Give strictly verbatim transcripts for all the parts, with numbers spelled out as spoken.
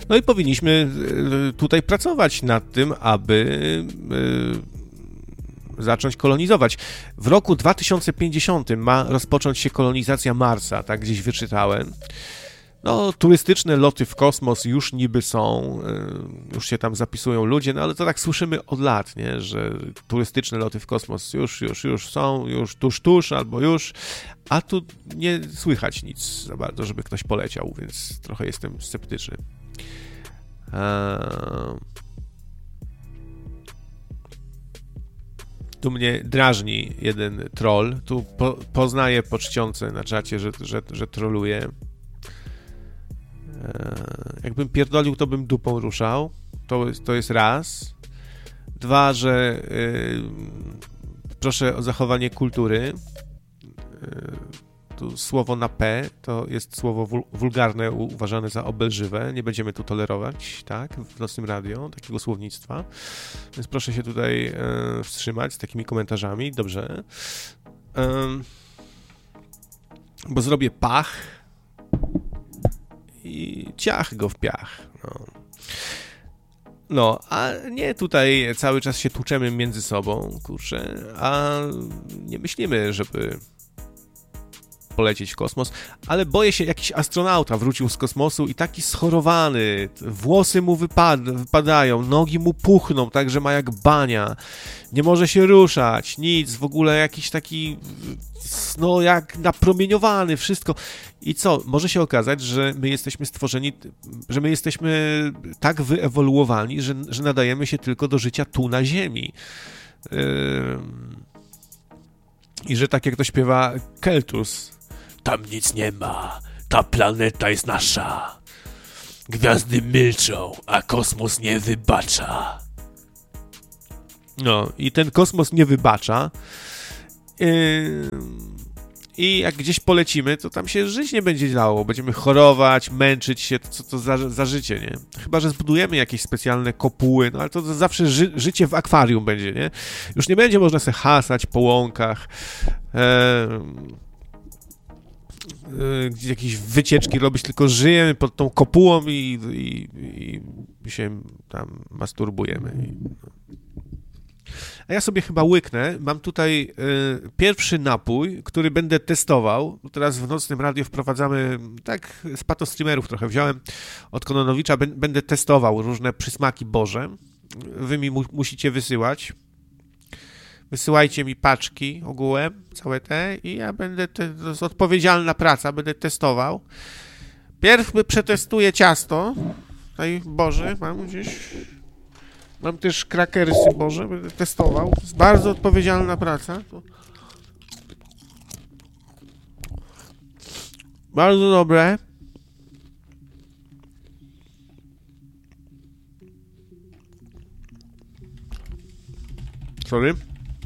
No i powinniśmy tutaj pracować nad tym, aby zacząć kolonizować. W roku dwa tysiące pięćdziesiątym ma rozpocząć się kolonizacja Marsa, tak gdzieś wyczytałem. No, turystyczne loty w kosmos już niby są, już się tam zapisują ludzie, no ale to tak słyszymy od lat, nie, że turystyczne loty w kosmos już, już, już są, już tuż, tuż, albo już, a tu nie słychać nic za bardzo, żeby ktoś poleciał, więc trochę jestem sceptyczny. Eee... Tu mnie drażni jeden troll, tu po, poznaję po czcionce na czacie, że, że, że troluje. Jakbym pierdolił, to bym dupą ruszał. To jest, to jest raz. Dwa, że yy, proszę o zachowanie kultury. Yy, tu słowo na P to jest słowo wul- wulgarne, uważane za obelżywe. Nie będziemy tu tolerować, tak, w Nocnym Radio, takiego słownictwa. Więc proszę się tutaj yy, wstrzymać z takimi komentarzami. Dobrze. Yy, bo zrobię pach i ciach go w piach. No. no, a nie tutaj cały czas się tłuczemy między sobą, kurczę, a nie myślimy, żeby polecieć w kosmos, ale boję się, jakiś astronauta wrócił z kosmosu i taki schorowany, włosy mu wypad- wypadają, nogi mu puchną, tak, że ma jak bania, nie może się ruszać, nic, w ogóle jakiś taki, no jak napromieniowany, wszystko. I co? Może się okazać, że my jesteśmy stworzeni, że my jesteśmy tak wyewoluowani, że, że nadajemy się tylko do życia tu na Ziemi. Yy... I że tak jak to śpiewa Keltus, tam nic nie ma, ta planeta jest nasza. Gwiazdy milczą, a kosmos nie wybacza. No, i ten kosmos nie wybacza. Yy... I jak gdzieś polecimy, to tam się żyć nie będzie dało. Będziemy chorować, męczyć się, co to za, za życie, nie? Chyba że zbudujemy jakieś specjalne kopuły, no ale to zawsze ży, życie w akwarium będzie, nie? Już nie będzie można sobie hasać po łąkach, e, e, jakieś wycieczki robić, tylko żyjemy pod tą kopułą i, i, i się tam masturbujemy. I, A ja sobie chyba łyknę. Mam tutaj y, pierwszy napój, który będę testował. Teraz w Nocnym Radiu wprowadzamy, tak z patostreamerów trochę wziąłem od Kononowicza, b- będę testował różne przysmaki Boże. Wy mi mu- musicie wysyłać. Wysyłajcie mi paczki ogółem, całe te i ja będę, te, to jest odpowiedzialna praca, będę testował. Pierw przetestuję ciasto. Tutaj Boże, mam gdzieś... Mam też krakersy Boże, będę testował. To jest bardzo odpowiedzialna praca. Bardzo dobre. Sorry.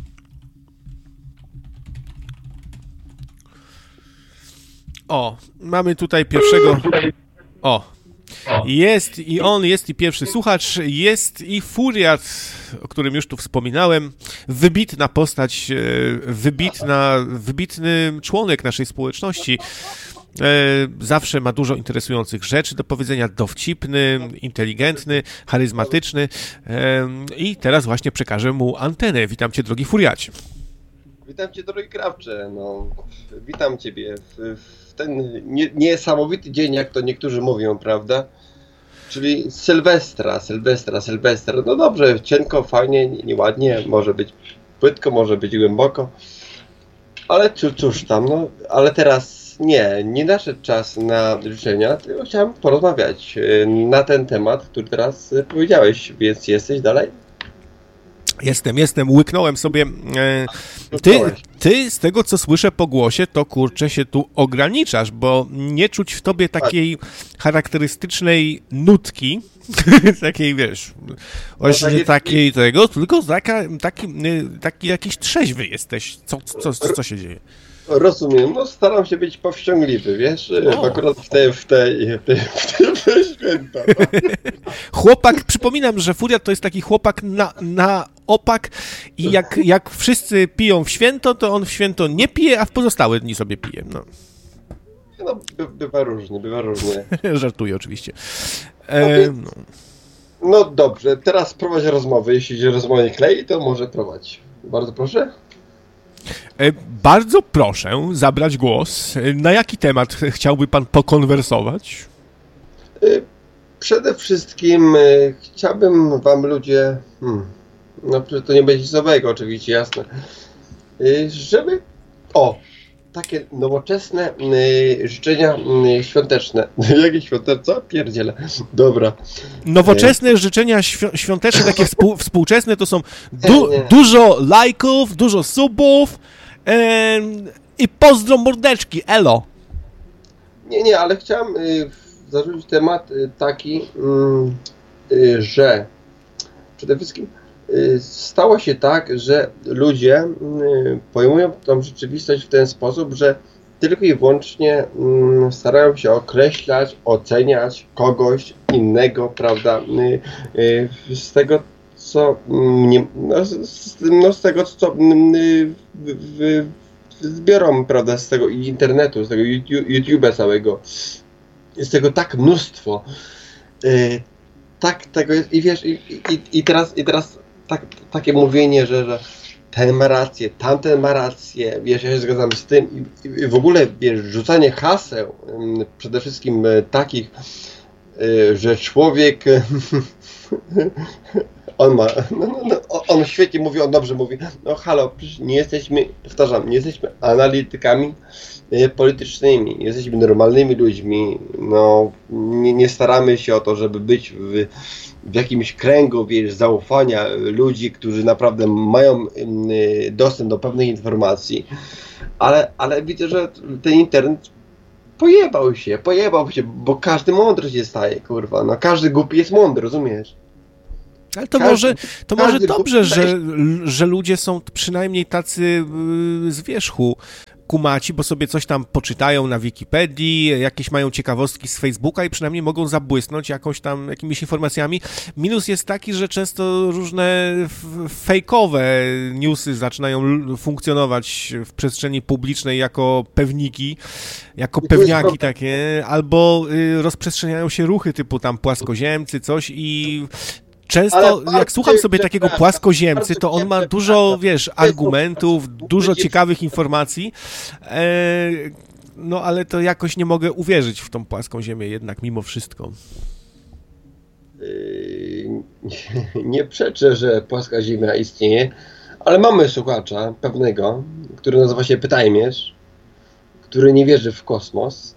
O, mamy tutaj pierwszego... O. Jest i on, jest i pierwszy słuchacz, jest i Furiat, o którym już tu wspominałem, wybitna postać, wybitna, wybitny członek naszej społeczności. Zawsze ma dużo interesujących rzeczy do powiedzenia, dowcipny, inteligentny, charyzmatyczny i teraz właśnie przekażę mu antenę. Witam cię, drogi Furiacie. Witam cię, drogi Krawcze, no, witam ciebie w, w ten nie, niesamowity dzień, jak to niektórzy mówią, prawda? Czyli Sylwestra, Sylwestra, Sylwestra. No dobrze, cienko, fajnie, nieładnie, może być płytko, może być głęboko, ale cóż, cóż tam, no, ale teraz nie, nie nadszedł czas na życzenia, tylko chciałem porozmawiać na ten temat, który teraz powiedziałeś, więc jesteś dalej? Jestem, jestem, łyknąłem sobie. Ty, ty z tego, co słyszę po głosie, to kurczę się tu ograniczasz, bo nie czuć w tobie takiej charakterystycznej nutki, takiej, wiesz, właśnie no, takiej tego, tylko taka, taki, taki jakiś trzeźwy jesteś. Co, co, co, co się dzieje? Rozumiem, no staram się być powściągliwy, wiesz, o. akurat w te, w te, w te, w te, w te święta. No. Chłopak, przypominam, że Furiat to jest taki chłopak na, na opak i jak, jak wszyscy piją w święto, to on w święto nie pije, a w pozostałe dni sobie pije, no. No, by, bywa różnie, bywa różnie. Żartuję oczywiście. E, no. No dobrze, teraz prowadź rozmowę. Jeśli się rozmowa nie klei, to może prowadź. Bardzo proszę. E, bardzo proszę zabrać głos. Na jaki temat chciałby pan pokonwersować? E, przede wszystkim e, chciałbym wam ludzie... Hmm, no to nie będzie nic nowego, oczywiście, jasne. E, żeby... O! Takie nowoczesne y, życzenia y, świąteczne. Jakie świąteczne? Co? Pierdziele. Dobra. Nowoczesne życzenia świ- świąteczne, takie współ- współczesne, to są du- dużo lajków, dużo subów e, i pozdro mordeczki, elo. Nie, nie, ale chciałem y, zarzucić temat y, taki, y, y, że przede wszystkim y, stało się tak, że ludzie y, pojmują tą rzeczywistość w ten sposób, że tylko i wyłącznie y, starają się określać, oceniać kogoś innego, prawda, y, y, z tego, co nie, no, z, no, z tego, co y, w, zbiorą, prawda, z tego internetu, z tego YouTube'a całego. Jest tego tak mnóstwo. Yy, tak tego jest. I wiesz, i, i, i teraz, i teraz tak, takie mówienie, że, że ten ma rację, tamten ma rację, wiesz, ja się zgadzam z tym. I, i w ogóle, wiesz, rzucanie haseł, yy, przede wszystkim yy, takich, yy, że człowiek on ma, no, no, no, on świetnie mówi, on dobrze mówi, no halo, przecież nie jesteśmy, powtarzam, nie jesteśmy analitykami e, politycznymi, jesteśmy normalnymi ludźmi, no nie, nie staramy się o to, żeby być w, w jakimś kręgu, wiesz, zaufania ludzi, którzy naprawdę mają e, dostęp do pewnych informacji, ale, ale widzę, że ten internet pojebał się, pojebał się, bo każdy mądry się staje, kurwa, no każdy głupi jest mądry, rozumiesz? Ale to każdy, może, to może dobrze, że, że ludzie są przynajmniej tacy z wierzchu kumaci, bo sobie coś tam poczytają na Wikipedii, jakieś mają ciekawostki z Facebooka i przynajmniej mogą zabłysnąć jakąś tam, jakimiś informacjami. Minus jest taki, że często różne fejkowe newsy zaczynają funkcjonować w przestrzeni publicznej jako pewniki, jako pewniaki takie, albo rozprzestrzeniają się ruchy typu tam płaskoziemcy, coś i... Często, jak słucham sobie takiego płaskoziemcy, to on ma dużo, wiesz, argumentów, dużo ciekawych informacji, e, no ale to jakoś nie mogę uwierzyć w tą płaską ziemię jednak mimo wszystko. Nie przeczę, że płaska ziemia istnieje, ale mamy słuchacza pewnego, który nazywa się Pytajmierz, który nie wierzy w kosmos.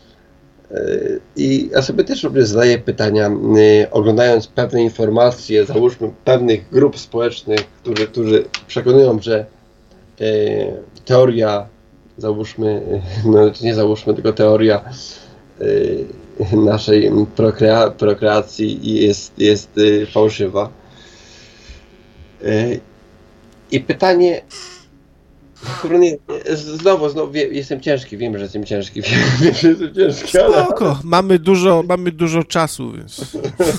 I ja sobie też robię, zadaję pytania, oglądając pewne informacje, załóżmy pewnych grup społecznych, którzy, którzy przekonują, że e, teoria, załóżmy, no nie załóżmy, tylko teoria e, naszej prokrea, prokreacji jest, jest e, fałszywa. E, I pytanie, nie, znowu, znowu wie, jestem ciężki, wiem, że jestem ciężki, wiem, wiem że jestem ciężki, ale... Spoko, mamy dużo, mamy dużo czasu, więc...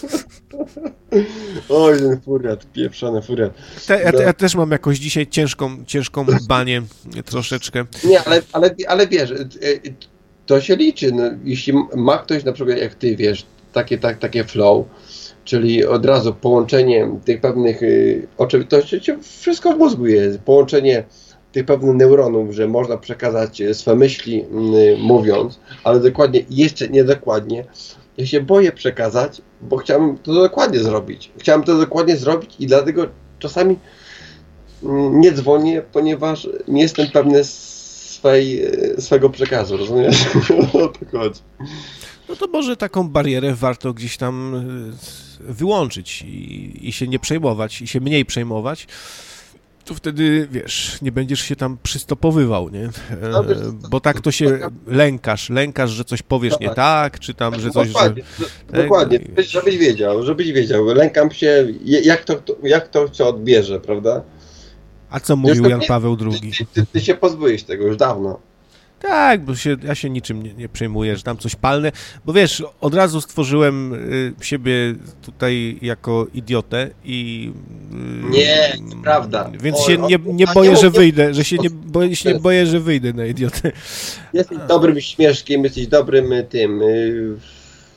Oj, ten furiat, pieprzony furiat. Te, ja, ja też mam jakoś dzisiaj ciężką, ciężką banię troszeczkę. Nie, ale, ale, ale wiesz, to się liczy, no, jeśli ma ktoś na przykład jak ty, wiesz, takie, tak, takie flow, czyli od razu połączenie tych pewnych, oczywiście to wszystko w mózgu jest, połączenie tych pewnych neuronów, że można przekazać swe myśli mówiąc, ale dokładnie, jeszcze nie dokładnie. Ja się boję przekazać, bo chciałem to dokładnie zrobić. Chciałem to dokładnie zrobić i dlatego czasami nie dzwonię, ponieważ nie jestem pewny swej, swego przekazu, rozumiesz? O to chodzi. No to może taką barierę warto gdzieś tam wyłączyć i, i się nie przejmować, i się mniej przejmować. To wtedy, wiesz, nie będziesz się tam przystopowywał, nie? E, bo tak to się lękasz, lękasz, że coś powiesz tak. nie tak, czy tam, że coś... Dokładnie, że... dokładnie. żebyś wiedział, żebyś wiedział. Lękam się, jak to, jak to cię odbierze, prawda? A co mówił Jan Paweł drugi? Ty, ty, ty się pozbyłeś tego już dawno. Tak, bo się, ja się niczym nie, nie przejmuję, że tam coś palnę, bo wiesz, od razu stworzyłem y, siebie tutaj jako idiotę i... Y, nie, to prawda. Więc o, się nie, nie boję, że wyjdę, że się nie, bo, się nie boję, że wyjdę na idiotę. Jesteś dobrym śmieszkiem, jesteś dobrym tym, y,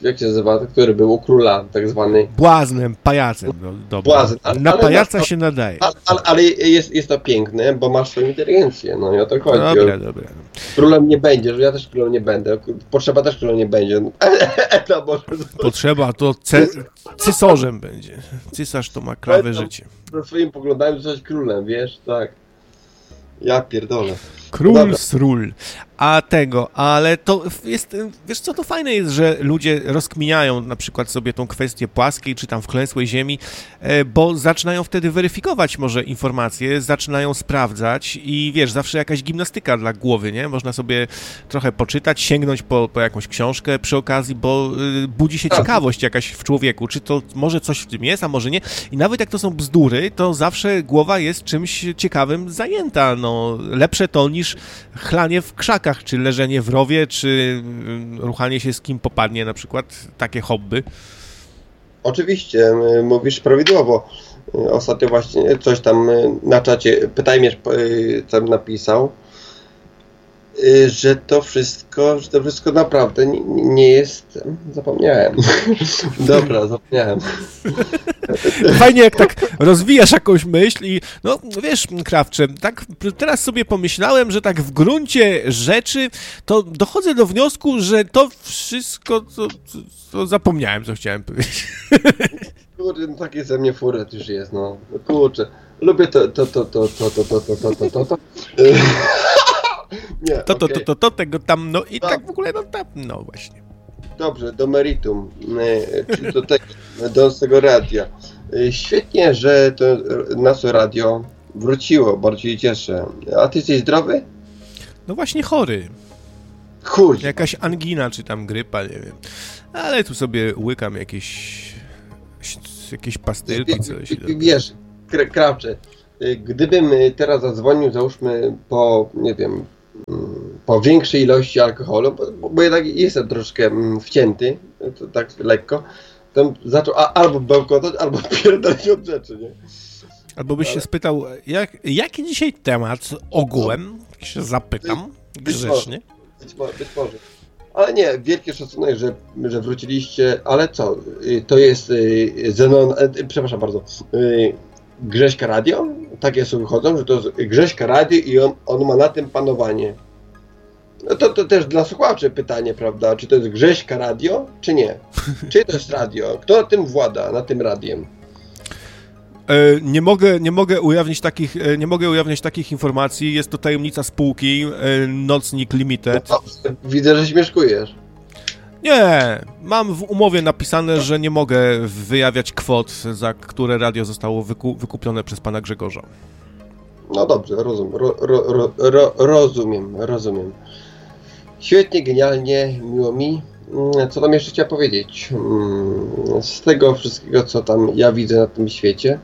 jak się nazywa, który był u króla, tak zwany... Błaznem, pajacem. No, dobra. Błazen. Ale, na ale, pajaca no, się nadaje. Ale, ale, ale jest, jest to piękne, bo masz swoją inteligencję, no i o to chodzi. Dobra, o, dobra. Królem nie będziesz, ja też królem nie będę, potrzeba też królem nie będzie. No, to może... Potrzeba, to ce, cysorzem będzie. Cysarz to ma klawe życie. Ze swoim poglądami zostać królem, wiesz, tak. Ja pierdolę. Król Dobra. z ról. A tego, ale to jest, wiesz co, to fajne jest, że ludzie rozkminiają na przykład sobie tą kwestię płaskiej, czy tam wklęsłej ziemi, bo zaczynają wtedy weryfikować może informacje, zaczynają sprawdzać i wiesz, zawsze jakaś gimnastyka dla głowy, nie? Można sobie trochę poczytać, sięgnąć po, po jakąś książkę przy okazji, bo budzi się ciekawość jakaś w człowieku, czy to może coś w tym jest, a może nie. I nawet jak to są bzdury, to zawsze głowa jest czymś ciekawym zajęta, no lepsze to niż chlanie w krzakach, czy leżenie w rowie, czy ruchanie się z kim popadnie, na przykład takie hobby. Oczywiście, mówisz prawidłowo. Ostatnio właśnie coś tam na czacie, pytajmierz tam napisał, że to wszystko, że to wszystko naprawdę nie, nie jest... Zapomniałem. Dobra, zapomniałem. Fajnie, jak tak rozwijasz jakąś myśl i no wiesz, Krawcze, tak teraz sobie pomyślałem, że tak w gruncie rzeczy to dochodzę do wniosku, że to wszystko, co, co, co zapomniałem, co chciałem powiedzieć. Kurde, no taki ze mnie furet już jest, no. Kurczę, lubię to, to, to, to, to, to, to, to, to, to, to, to. Nie, to, to, okay. to, to, to, tego tam, no i no. tak w ogóle, no tam, no właśnie. Dobrze, do meritum, czyli do tego, do tego radia. Świetnie, że to nasze radio wróciło, bardzo się cieszę. A ty jesteś zdrowy? No właśnie chory. Chuj. Jakaś angina, czy tam grypa, nie wiem. Ale tu sobie łykam jakieś jakieś pastylki, coś. Wiesz, Krawcze, gdybym teraz zadzwonił, załóżmy, po, nie wiem, po większej ilości alkoholu, bo, bo jednak jestem troszkę wcięty, to tak lekko, to zaczął a, albo bełkotać, albo pierdolić od rzeczy, nie? Albo byś Ale... się spytał, jak, jaki dzisiaj temat ogółem, się zapytam grzecznie. Być może, być może. Ale nie, wielki szacunek, że, że wróciliście, ale co, to jest Zenon, przepraszam bardzo, Grześka Radio? Takie są wychodzą, że to jest Grześka Radio i on, on ma na tym panowanie. No to, to też dla słuchaczy pytanie, prawda? Czy to jest Grześka Radio, czy nie? Czy to jest radio? Kto na tym włada, na tym radiem? E, nie mogę, nie mogę ujawnić takich, e, nie mogę ujawniać takich informacji. Jest to tajemnica spółki e, Nocnik Limited. No, widzę, że śmieszkujesz. Nie, mam w umowie napisane, że nie mogę wyjawiać kwot, za które radio zostało wyku, wykupione przez pana Grzegorza. No dobrze, rozumiem, ro, ro, ro, ro, rozumiem, rozumiem. Świetnie, genialnie, miło mi. Co tam jeszcze chciałem powiedzieć? Z tego wszystkiego, co tam ja widzę na tym świecie.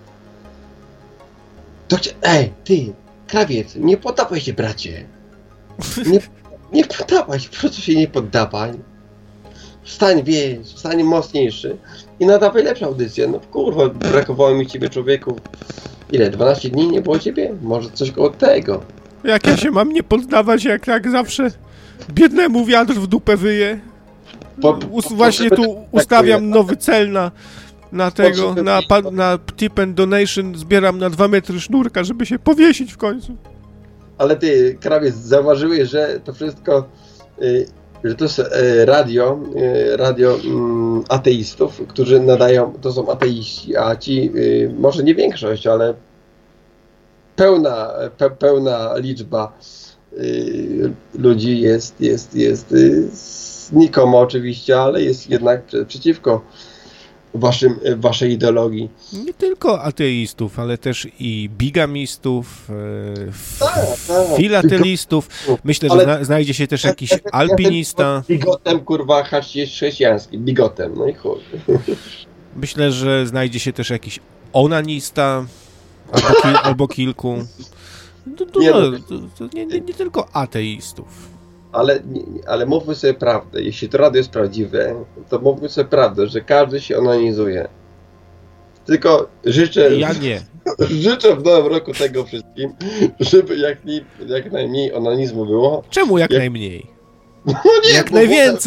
To chcia... Ej, ty, krawiec, nie poddawaj się, bracie. Nie, nie poddawaj się, po prostu się nie poddawaj. Wstań, wiesz, wstań mocniejszy i nadawaj lepszą audycję. No kurwa, brakowało mi ciebie, człowieku. Ile, dwanaście dni nie było ciebie? Może coś koło tego. Jak ja się mam nie poddawać, jak, jak zawsze biednemu wiatr w dupę wyje? Po, po, Us, właśnie tu ustawiam nowy cel na, na tego, na, na tip and donation, zbieram na dwa metry sznurka, żeby się powiesić w końcu. Ale ty, krawiec, zauważyłeś, że to wszystko, y, że to jest y, radio, y, radio y, ateistów, którzy nadają, to są ateiści, a ci, y, może nie większość, ale pełna, pe, pełna liczba y, ludzi jest, jest, jest y, znikomo oczywiście, ale jest jednak przeciwko waszym, waszej ideologii. Nie tylko ateistów, ale też i bigamistów, e, tak, tak. filatelistów. Myślę, że ale... zna, znajdzie się też jakiś ja, ja, alpinista. Ja bigotem, kurwa, chrześcijański, bigotem, no i chuj. Myślę, że znajdzie się też jakiś onanista, albo, ki, albo kilku. To, to, nie, to, to, nie, nie, nie tylko ateistów. Ale, ale mówmy sobie prawdę, jeśli to radio jest prawdziwe, to mówmy sobie prawdę, że każdy się onanizuje. Tylko życzę, ja nie. życzę w nowym roku tego wszystkim, żeby jak, jak najmniej onanizmu było. Czemu jak, jak... najmniej? No nie, jak najwięcej.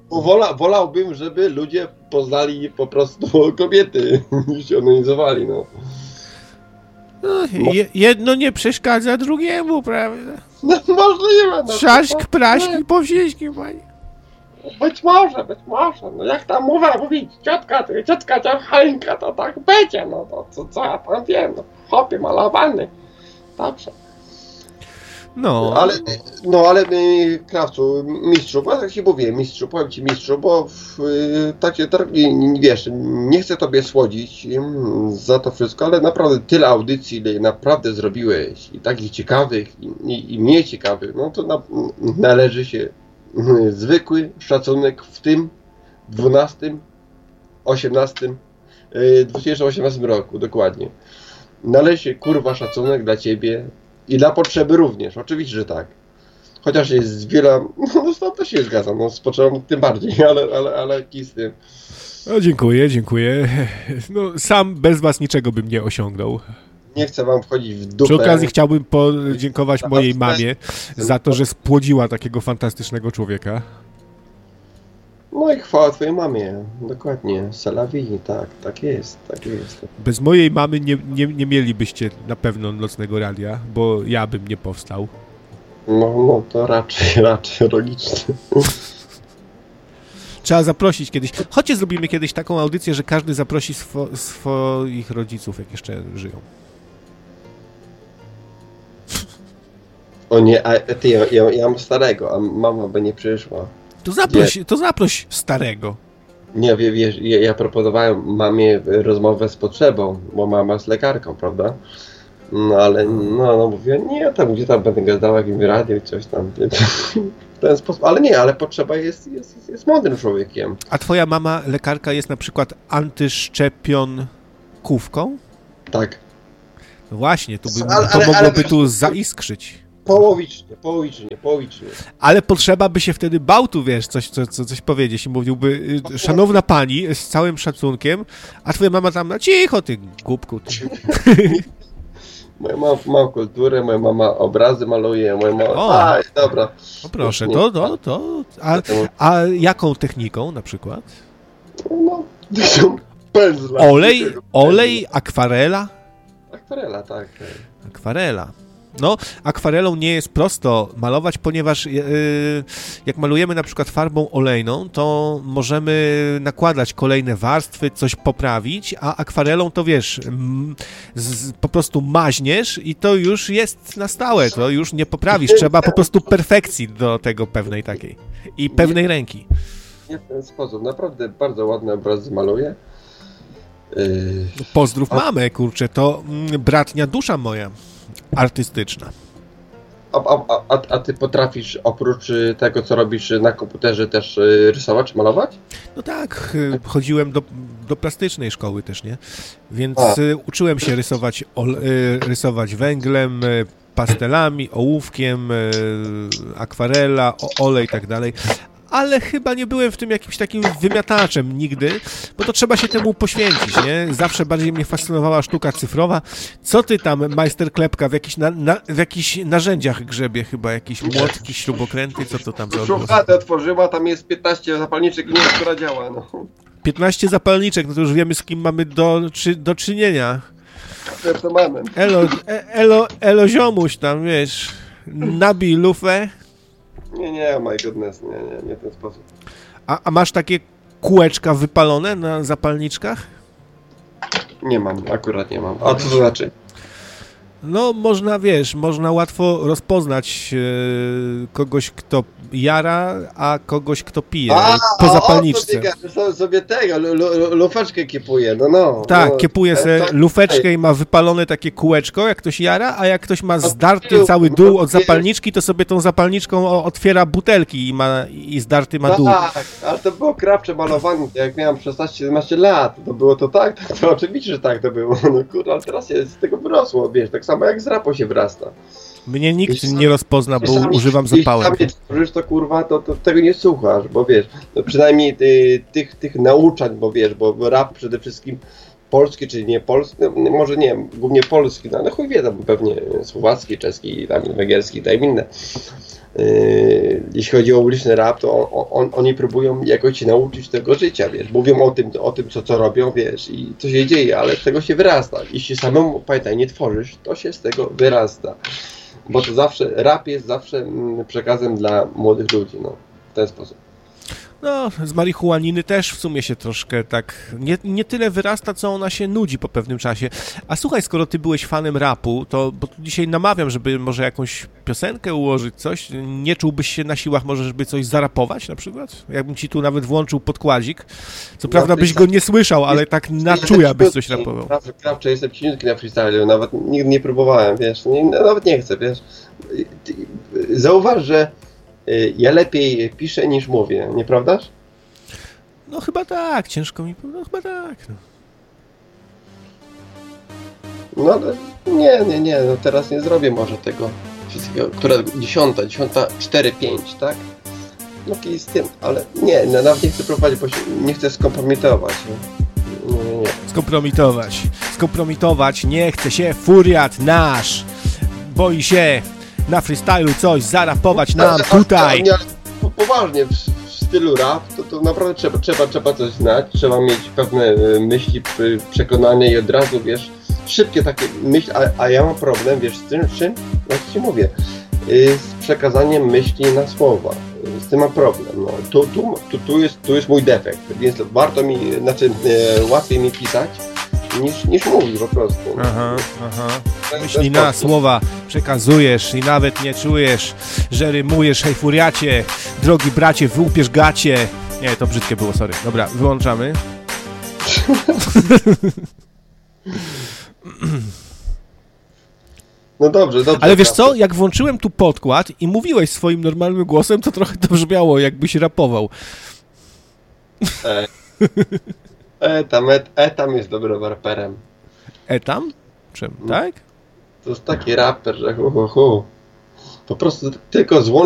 Wola, wolałbym, żeby ludzie poznali po prostu kobiety i się onanizowali, no. No, je, jedno nie przeszkadza drugiemu, prawda? No możliwe, no. Trzask, praśki, powsieśki, panie. Być może, być może, no jak tam mówię, mówić, ciotka, ty, ciotka, to Halinka, to tak będzie, no to co, co ja tam wiem, no, chłopie malowany, dobrze. No. Ale, no ale y, Krawcu, mistrzu, bo jak ci mówię, mistrzu, powiem ci mistrzu, bo w, y, takie, tak, wiesz, nie chcę tobie słodzić y, za to wszystko, ale naprawdę tyle audycji, ile naprawdę zrobiłeś i takich ciekawych i, i, i mniej ciekawych, no to na, należy się y, zwykły szacunek w tym dwunastym, osiemnastym, y, dwa tysiące osiemnastym roku, dokładnie. Należy się, kurwa, szacunek dla ciebie. I dla potrzeby również, oczywiście, że tak. Chociaż jest wiele, no to też się zgadzam, no z potrzebą tym bardziej, ale, ale, ale kij z tym. No, dziękuję, dziękuję. No, sam bez was niczego bym nie osiągnął. Nie chcę wam wchodzić w dupę. Przy okazji chciałbym podziękować mojej mamie za to, że spłodziła takiego fantastycznego człowieka. No i chwała twojej mamie, dokładnie, Salawi, tak, tak jest, tak jest. Bez mojej mamy nie, nie, nie mielibyście na pewno nocnego radia, bo ja bym nie powstał. No, no to raczej, raczej logiczne. Trzeba zaprosić kiedyś. Chodźcie, zrobimy kiedyś taką audycję, że każdy zaprosi swo, swoich rodziców, jak jeszcze żyją. O nie, a ty, ja, ja, ja mam starego, a mama by nie przyszła. To zaproś, to zaproś starego. Nie, wiesz, ja, ja proponowałem mamie rozmowę z potrzebą, bo mama jest lekarką, prawda? No ale, no, no mówię, nie, tam gdzie tam będę gadał, jakimś radio, coś tam. W ten sposób, ale nie, ale potrzeba jest, jest, jest, jest młodym człowiekiem. A twoja mama, lekarka, jest na przykład antyszczepionkówką? Tak. No właśnie, to, by, ale, to ale, mogłoby ale, tu zaiskrzyć. Połowicznie, połowicznie, połowicznie. Ale potrzeba by się wtedy bałtu, wiesz, coś, co, co, coś powiedzieć i mówiłby, szanowna pani, z całym szacunkiem, a twoja mama tam, no cicho ty, głupku. Ty. Moja mama ma kulturę, moja mama obrazy maluje, moja mama... O. Aj, dobra. No proszę, to, to, to. A, a jaką techniką na przykład? No, pędzla. Olej, olej, akwarela? Akwarela, tak. Akwarela. No, akwarelą nie jest prosto malować, ponieważ yy, jak malujemy na przykład farbą olejną, to możemy nakładać kolejne warstwy, coś poprawić, a akwarelą to wiesz, m, z, po prostu maźniesz i to już jest na stałe, to już nie poprawisz, trzeba po prostu perfekcji do tego pewnej takiej i pewnej ręki. Nie w ten sposób, naprawdę bardzo ładne obrazy maluję. Yy... Pozdrów mamę, kurczę, to mm, bratnia dusza moja. Artystyczna. A, a, a, a ty potrafisz oprócz tego, co robisz na komputerze, też rysować, czy malować? No tak, chodziłem do, do plastycznej szkoły też, nie? Więc a. uczyłem się rysować, ol, rysować węglem, pastelami, ołówkiem, akwarela, olej i tak dalej. Ale chyba nie byłem w tym jakimś takim wymiataczem nigdy, bo to trzeba się temu poświęcić, nie? Zawsze bardziej mnie fascynowała sztuka cyfrowa. Co ty tam, majster Klepka, w jakichś, na, na, w jakichś narzędziach grzebie chyba, jakieś młotki, śrubokręty, co to tam za Szufladę otworzyła, tam jest piętnaście zapalniczek i nie, która działa, no. piętnaście zapalniczek, no to już wiemy, z kim mamy do, czy, do czynienia. To mamy. Elo, e, elo, elo ziomuś tam, wiesz, nabij lufę. Nie, nie, my goodness, nie, nie, nie w ten sposób. A, a masz takie kółeczka wypalone na zapalniczkach? Nie mam, akurat nie mam. A co to znaczy? No, można, wiesz, można łatwo rozpoznać e, kogoś, kto jara, a kogoś, kto pije a, po zapalniczce. O, sobie tego, lufeczkę kiepuje, no no. Tak, no, kiepuje sobie tak, lufeczkę i ma wypalone takie kółeczko, jak ktoś jara, a jak ktoś ma zdarty cały dół od zapalniczki, to sobie tą zapalniczką otwiera butelki i ma i zdarty ma dół. Tak, ale to było krawcze malowanie, jak miałem szesnaście siedemnaście lat, to było to tak, to, to oczywiście, że tak to było, no kurde, ale teraz jest, z tego wyrosło, wiesz, tak samo jak z rapu się wrasta. Mnie nikt Jeśli nie rozpozna, bo sami, używam zapałem. Jeśli sam nie tworzysz, to kurwa, to, to tego nie słuchasz, bo wiesz, no przynajmniej ty, tych, tych nauczań, bo wiesz, bo rap przede wszystkim polski, czy nie polski, no, może nie, głównie polski, no ale chuj wie, tam pewnie słowacki, czeski, tam węgierski, tam inne. Yy, jeśli chodzi o uliczny rap, to on, on, oni próbują jakoś się nauczyć tego życia, wiesz, mówią o tym, o tym co, co robią, wiesz, i co się dzieje, ale z tego się wyrasta. Jeśli samemu, pamiętaj, nie tworzysz, to się z tego wyrasta. Bo to zawsze, rap jest zawsze mm, przekazem dla młodych ludzi, no, w ten sposób. No, z marihuaniny też w sumie się troszkę tak, nie, nie tyle wyrasta, co ona się nudzi po pewnym czasie. A słuchaj, skoro ty byłeś fanem rapu, to, bo tu dzisiaj namawiam, żeby może jakąś piosenkę ułożyć, coś, nie czułbyś się na siłach może, żeby coś zarapować na przykład? Jakbym ci tu nawet włączył podkładzik, co prawda No, byś go nie słyszał, ale tak na czuja byś coś rapował. Krawcze, jestem cieniutki na freestylu, nawet nigdy nie próbowałem, wiesz, nie, nawet nie chcę, wiesz. Zauważ, że ja lepiej piszę niż mówię, nieprawdaż? No chyba tak, ciężko mi, no chyba tak. No, no ale nie, nie, nie, no teraz nie zrobię może tego wszystkiego, która dziesiąta, dziesiąta, cztery, pięć, tak? No i z tym, ale nie, no, nawet nie chcę prowadzić, bo się, nie chcę skompromitować. Nie, nie, nie. Skompromitować, skompromitować, nie chce się furiat nasz, boi się na freestylu coś zarapować nam ale, tutaj. Nie, ale po, poważnie, w, w stylu rap, to, to naprawdę trzeba, trzeba, trzeba coś znać, trzeba mieć pewne y, myśli, y, przekonania i od razu, wiesz, szybkie takie myśli, a, a ja mam problem, wiesz, z tym, z czym, jak ci mówię, y, z przekazaniem myśli na słowa, y, z tym mam problem, no, tu, tu, tu, tu, jest, tu jest mój defekt, więc warto mi, znaczy y, łatwiej mi pisać, niż, niż mówić po prostu. Aha, aha. Myśli na słowa przekazujesz i nawet nie czujesz, że rymujesz, hej furiacie, drogi bracie, wyłupiesz gacie. Nie, to brzydkie było, sorry. Dobra, wyłączamy. No dobrze, dobrze. Ale wiesz co, jak włączyłem tu podkład i mówiłeś swoim normalnym głosem, to trochę to brzmiało, jakbyś rapował. E, etam, et, etam jest dobrym raperem. Etam? Czym, tak? To jest taki raper, że hu, hu, hu. Po prostu tylko złącz